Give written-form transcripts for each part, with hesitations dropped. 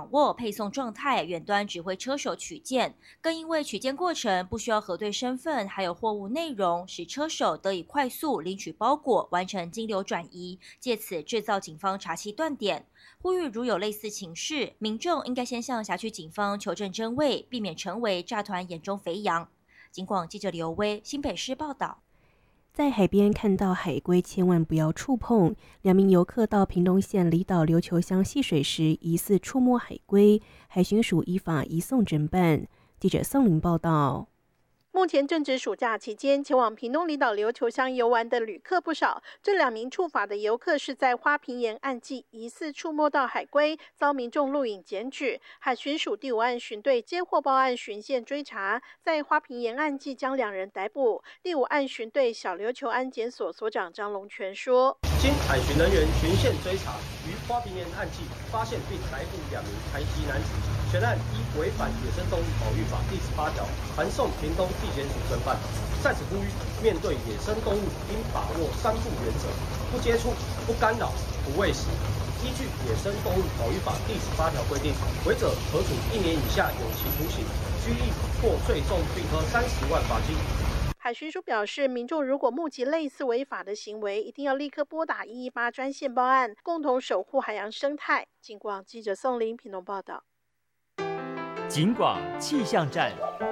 掌握配送状态，远端指挥车手取件，更因为取件过程不需要核对身份还有货物内容，使车手得以快速领取包裹，完成金流转移，借此制造警方查缉断点。呼吁如有类似情事，民众应该先向辖区警方求证真伪，避免成为诈团眼中肥羊。警广记者刘威新北市报道。 在海边看到海龟，千万不要触碰。2名游客到屏东县离岛琉球乡戏水时，疑似触摸海龟，海巡署依法移送侦办。记者宋玲报道。 目前正值暑假期间，前往屏东离岛琉球乡游玩的旅客不少。这2名触法的游客是在花瓶岩岸际疑似触摸到海龟，遭民众录影检举。海巡署第5岸巡队接获报案，循线追查，在花瓶岩岸际将2人逮捕。第5岸巡队小琉球安检所所长张龙全说： 经海巡人员循线追查，于花瓶岩岸际发现并逮捕2名台籍男子，全案依违反野生动物保育法第18条，函送屏东地检署侦办。在此呼吁，面对野生动物，应把握3不原则：不接触、不干扰、不喂食。依据野生动物保育法第18条规定，违者可处1年以下有期徒刑、拘役或最重并科30万罚金。 海巡署表示，民众如果目击类似违法的行为，一定要立刻拨打118专线报案，共同守护海洋生态。警广记者宋玲屏东报道。 警广气象站。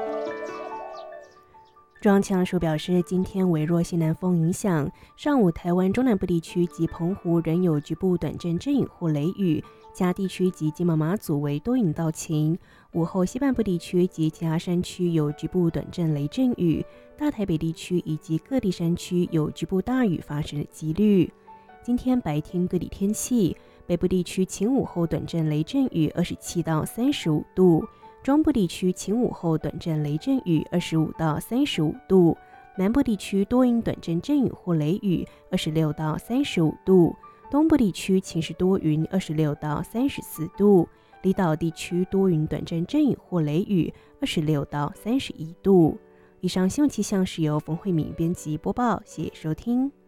中央气象署表示，今天微弱西南风影响，上午台湾中南部地区及澎湖仍有局部短阵阵雨或雷雨，其他地区及金门马祖为多云到晴。午后西半部地区及其他山区有局部短阵雷阵雨，大台北地区以及各地山区有局部大雨发生的几率。今天白天各地天气，北部地区晴午后短阵雷阵雨27到35度，中部地区晴午后短阵雷阵雨25到35度，南部地区多云短阵阵雨或雷雨26到35度，东部地区晴时多云26到34度，离岛地区多云短阵阵雨或雷雨26到31度。以上新闻气象是由冯慧敏编辑播报，谢谢收听。